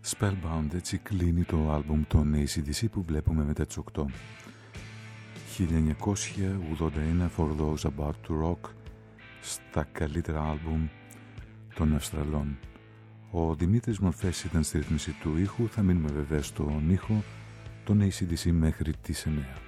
Spellbound, έτσι κλείνει το άλμπουμ των AC/DC που βλέπουμε μετά τις 8. 1981 For Those About to Rock, στα καλύτερα άλμπουμ των Αυστραλών. Ο Δημήτρης Μορφές ήταν στη ρύθμιση του ήχου. Θα μείνουμε βέβαια στον ήχο των AC/DC μέχρι τις 9.